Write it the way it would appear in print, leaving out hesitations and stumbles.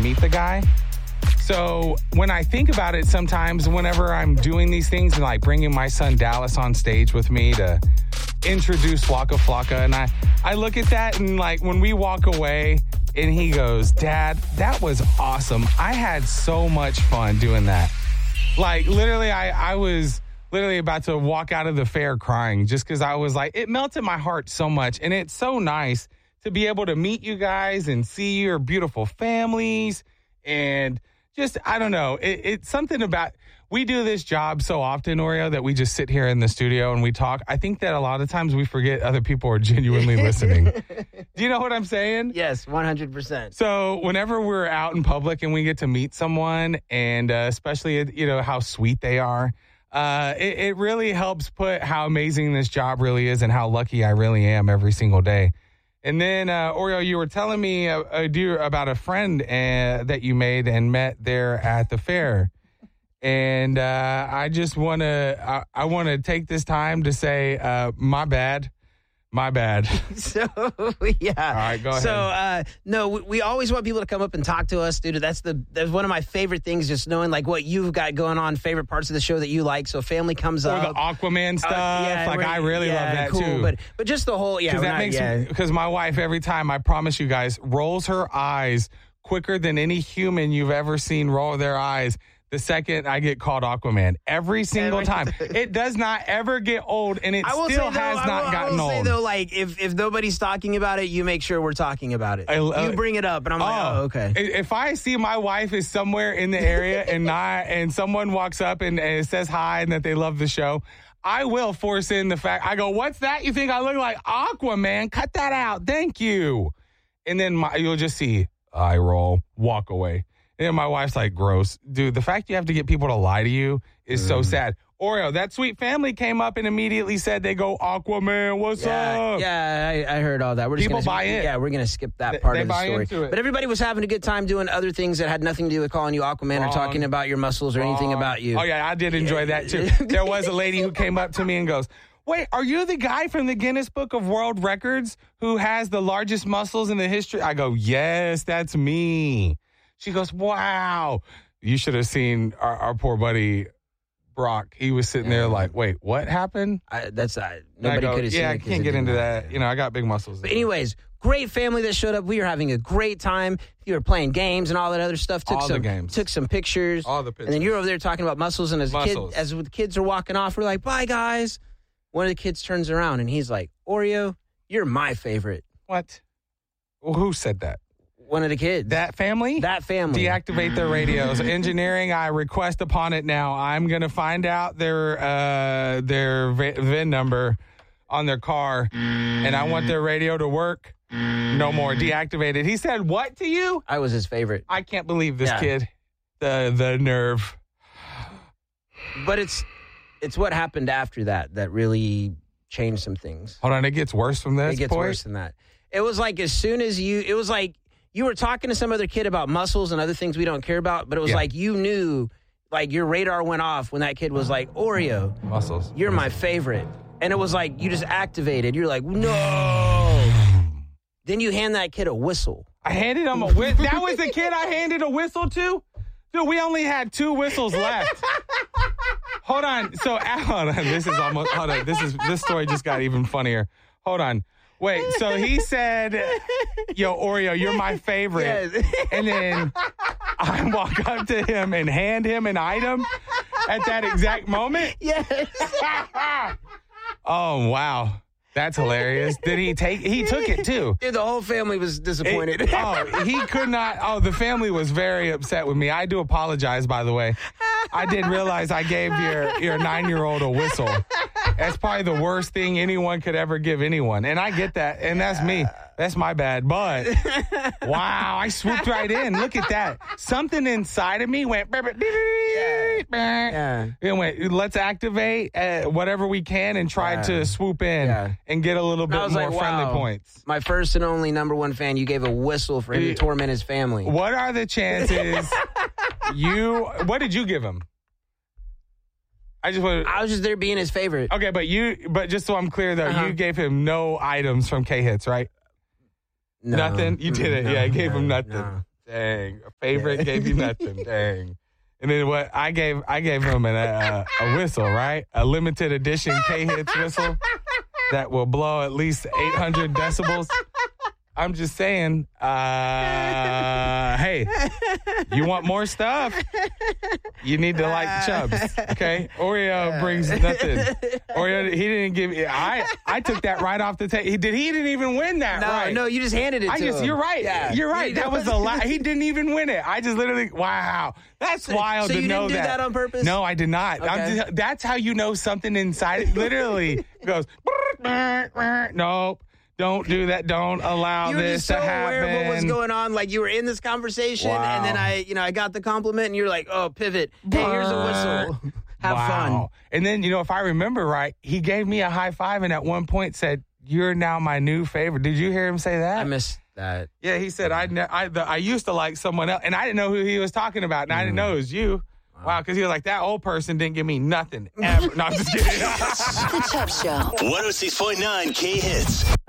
meet the guy. So when I think about it, sometimes whenever I'm doing these things and like bringing my son Dallas on stage with me to introduce Waka Flocka, and I look at that and like when we walk away and he goes, Dad, that was awesome. I had so much fun doing that. Like literally, I was literally about to walk out of the fair crying just because I was like, it melted my heart so much. And it's so nice to be able to meet you guys and see your beautiful families and just, I don't know, it's something about, we do this job so often, Oreo, that we just sit here in the studio and we talk. I think that a lot of times we forget other people are genuinely listening. Do you know what I'm saying? Yes, 100%. So whenever we're out in public and we get to meet someone and especially, you know, how sweet they are, it really helps put how amazing this job really is and how lucky I really am every single day. And then, Oreo, you were telling me about a friend that you made and met there at the fair. And I just want to take this time to say, my bad. So, yeah. All right, go ahead. So, no, we always want people to come up and talk to us, dude. That's one of my favorite things, just knowing like what you've got going on, favorite parts of the show that you like. So family comes up. Or the Aquaman stuff. I really love that cool, too. But just the whole, Because my wife, every time, I promise you guys, rolls her eyes quicker than any human you've ever seen roll their eyes the second I get called Aquaman. Every single time. It does not ever get old, and it still has not gotten old. I will say, though, like, if nobody's talking about it, you make sure we're talking about it. You bring it up, and I'm like, okay. If I see my wife is somewhere in the area and someone walks up and says hi and that they love the show, I will force in the fact. I go, what's that? You think I look like Aquaman? Cut that out. Thank you. And then you'll just see, eye roll, walk away. And my wife's like, gross. Dude, the fact you have to get people to lie to you is so sad. Oreo, that sweet family came up and immediately said they go, Aquaman, what's up? Yeah, I heard all that. People buy in. Yeah, we're going to skip that part of the story. Into it. But everybody was having a good time doing other things that had nothing to do with calling you Aquaman or talking about your muscles or anything about you. Oh, yeah, I did enjoy that, too. There was a lady who came up to me and goes, wait, are you the guy from the Guinness Book of World Records who has the largest muscles in the history? I go, yes, that's me. She goes, wow. You should have seen our poor buddy, Brock. He was sitting there like, wait, what happened? Nobody could have seen it. Yeah, I can't get into that. You know, I got big muscles. But anyways, great family that showed up. We were having a great time. You were playing games and all that other stuff. Took some pictures. All the pictures. And then you're over there talking about muscles. And as the kids are walking off, we're like, bye, guys. One of the kids turns around and he's like, Oreo, you're my favorite. What? Well, who said that? One of the kids. That family? Deactivate their radios. Engineering, I request upon it now. I'm going to find out their VIN number on their car, and I want their radio to work. No more. Deactivate it. He said what to you? I was his favorite. I can't believe this kid. The nerve. But it's what happened after that really changed some things. Hold on, it gets worse from this point? It gets worse than that. It was like as soon as it was like you were talking to some other kid about muscles and other things we don't care about, but it was like you knew, like your radar went off when that kid was like, Oreo, muscles, you're my favorite. And it was like you just activated. You're like, no. Then you hand that kid a whistle. I handed him a whistle. That was the kid I handed a whistle to? Dude, we only had 2 whistles left. Hold on. So, hold on. This story just got even funnier. Hold on. Wait, so he said, yo, Oreo, you're my favorite. Yes. And then I walk up to him and hand him an item at that exact moment? Yes. Oh, wow. That's hilarious. He took it too. Dude, the whole family was disappointed. He could not. The family was very upset with me. I do apologize, by the way. I didn't realize I gave your 9-year-old a whistle. That's probably the worst thing anyone could ever give anyone. And I get that. And that's me. That's my bad. But, wow, I swooped right in. Look at that. Something inside of me went, it went, let's activate whatever we can and try to swoop in and get a little bit more friendly points. My first and only number 1 fan, you gave a whistle for him to torment his family. What are the chances what did you give him? I was just there being his favorite. Okay, but just so I'm clear though, you gave him no items from K-Hits, right? No. Nothing? You did it. No, I gave him nothing. No. Dang. A favorite gave you nothing. Dang. And then what I gave him a whistle, right? A limited edition K-Hits whistle that will blow at least 800 decibels. I'm just saying, hey, you want more stuff? You need to like Chubbs, okay? Oreo brings nothing. Oreo, he didn't give me. I took that right off the table. He didn't even win that. Right? No, you just handed it to him. You're right. Yeah. You're right. That was he didn't even win it. I just literally, wow, that's wild to know that. So you didn't do that on purpose? No, I did not. Okay. That's how you know something inside it. Literally goes. Nope. Don't do that. Don't allow this to happen. You were just so aware of what was going on. Like, you were in this conversation, and then I got the compliment, and you're like, oh, pivot. Hey, here's a whistle. Have fun. And then, if I remember right, he gave me a high five and at one point said, "You're now my new favorite." Did you hear him say that? I missed that. Yeah, he said, I used to like someone else, and I didn't know who he was talking about, and I didn't know it was you. Wow, because he was like, that old person didn't give me nothing ever. No, I'm just kidding. The Chubb Show. 106.9 K-Hits.